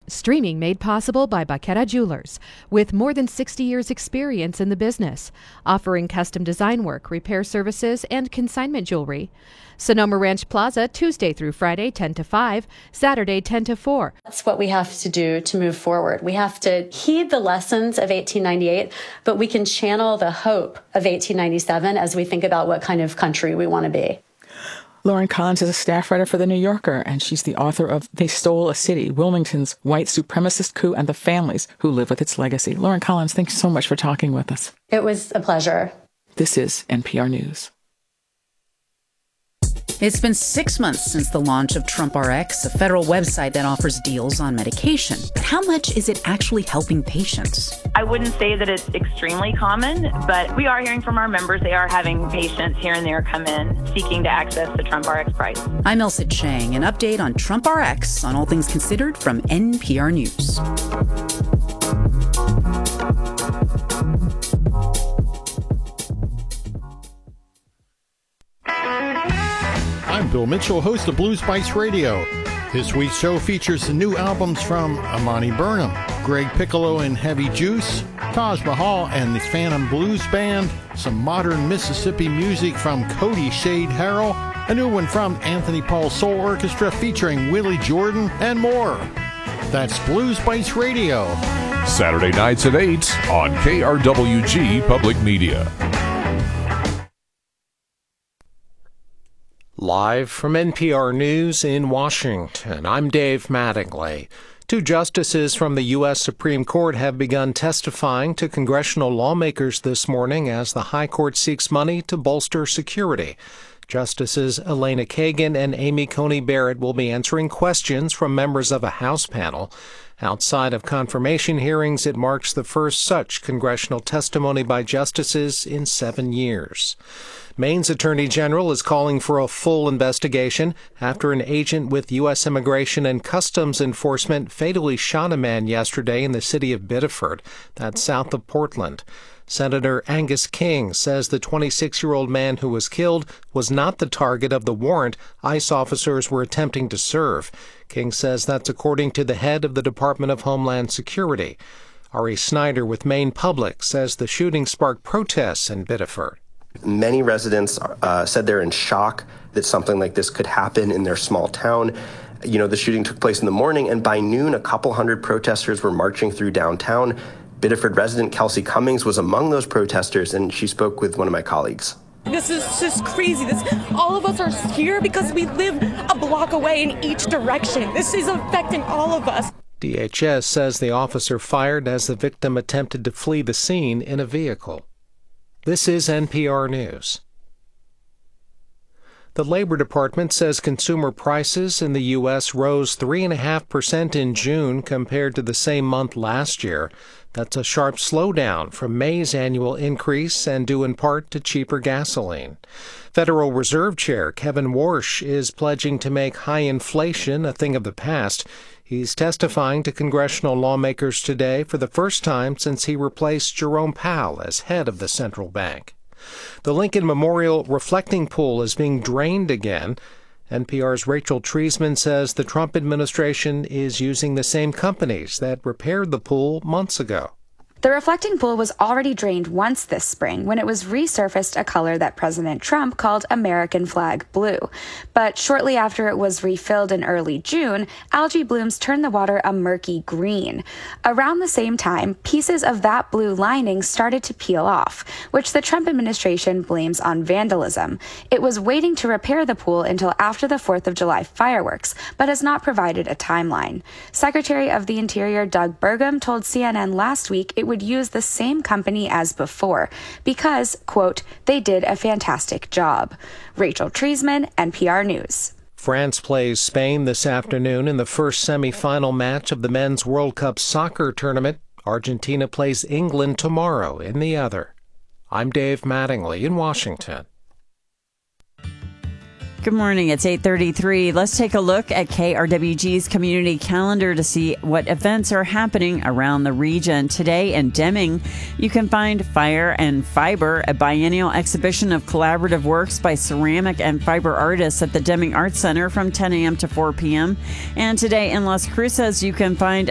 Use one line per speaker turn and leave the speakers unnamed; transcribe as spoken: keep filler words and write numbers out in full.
Streaming made possible by Baqueta Jewelers, with more than sixty years experience in the business, offering custom design work, repair services, and consignment jewelry. Sonoma Ranch Plaza, Tuesday through Friday, ten to five, Saturday, ten to four.
That's what we have to do to move forward. We have to heed the lessons of eighteen ninety-eight, but we can channel the hope of eighteen ninety-seven as we think about what kind of country we want to be.
Lauren Collins is a staff writer for The New Yorker, and she's the author of They Stole a City, Wilmington's White Supremacist Coup and the Families Who Live with Its Legacy. Lauren Collins, thanks so much for talking with us.
It was a pleasure.
This is N P R News.
It's been six months since the launch of TrumpRx, a federal website that offers deals on medication. But how much is it actually helping patients?
I wouldn't say that it's extremely common, but we are hearing from our members. They are having patients here and there come in seeking to access the TrumpRx price.
I'm Elsa Chang. An update on TrumpRx on All Things Considered from N P R News.
I'm Bill Mitchell, host of Blue Spice Radio. This week's show features the new albums from Amani Burnham, Greg Piccolo and Heavy Juice, Taj Mahal and the Phantom Blues Band, some modern Mississippi music from Cody Shade Harrell, a new one from Anthony Paul Soul Orchestra featuring Willie Jordan, and more. That's Blue Spice Radio.
Saturday nights at eight on K R W G Public Media.
Live from N P R News in Washington, I'm Dave Mattingly. Two justices from the U S Supreme Court have begun testifying to congressional lawmakers this morning as the High Court seeks money to bolster security. Justices Elena Kagan and Amy Coney Barrett will be answering questions from members of a House panel. Outside of confirmation hearings, it marks the first such congressional testimony by justices in seven years. Maine's Attorney General is calling for a full investigation after an agent with U S Immigration and Customs Enforcement fatally shot a man yesterday in the city of Biddeford, that's south of Portland. Senator Angus King says the twenty-six-year-old man who was killed was not the target of the warrant ICE officers were attempting to serve. King says that's according to the head of the Department of Homeland Security. Ari Snyder with Maine Public says the shooting sparked protests in Biddeford.
Many residents uh, said they're in shock that something like this could happen in their small town. You know, the shooting took place in the morning, and by noon, a couple hundred protesters were marching through downtown. Biddeford resident Kelsey Cummings was among those protesters, and she spoke with one of my colleagues.
This is just crazy. This, all of us are here because we live a block away in each direction. This is affecting all of us.
D H S says the officer fired as the victim attempted to flee the scene in a vehicle. This is N P R News. The Labor Department says consumer prices in the U S rose three point five percent in June compared to the same month last year. That's a sharp slowdown from May's annual increase and due in part to cheaper gasoline. Federal Reserve Chair Kevin Warsh is pledging to make high inflation a thing of the past. He's testifying to congressional lawmakers today for the first time since he replaced Jerome Powell as head of the central bank. The Lincoln Memorial Reflecting Pool is being drained again. N P R's Rachel Treisman says the Trump administration is using the same companies that repaired the pool months ago.
The reflecting pool was already drained once this spring when it was resurfaced a color that President Trump called American flag blue. But shortly after it was refilled in early June, algae blooms turned the water a murky green. Around the same time, pieces of that blue lining started to peel off, which the Trump administration blames on vandalism. It was waiting to repair the pool until after the fourth of July fireworks, but has not provided a timeline. Secretary of the Interior Doug Burgum told C N N last week it would use the same company as before because, quote, they did a fantastic job. Rachel Treisman, N P R News.
France plays Spain this afternoon in the first semifinal match of the Men's World Cup soccer tournament. Argentina plays England tomorrow in the other. I'm Dave Mattingly in Washington.
Good morning. It's eight thirty-three. Let's take a look at K R W G's community calendar to see what events are happening around the region. Today in Deming, you can find Fire and Fiber, a biennial exhibition of collaborative works by ceramic and fiber artists at the Deming Arts Center from ten a.m. to four p.m. And today in Las Cruces, you can find